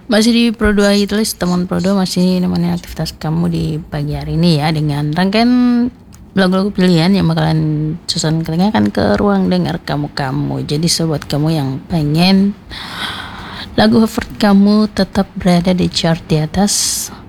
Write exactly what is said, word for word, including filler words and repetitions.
Masih di Pro dua Hitlist, teman Pro dua masih nemenin aktivitas kamu di pagi hari ini ya, dengan rangkaian lagu-lagu pilihan yang bakalan Susan kedengarkan ke ruang dengar kamu-kamu. Jadi sobat kamu yang pengen lagu favorit kamu tetap berada di chart di atas,